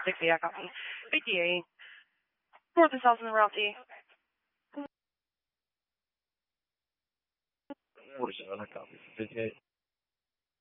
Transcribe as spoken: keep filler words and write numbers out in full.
sixty, I copy. fifty-eight. North and south in the route D. forty-seven, I copy. fifty-eight.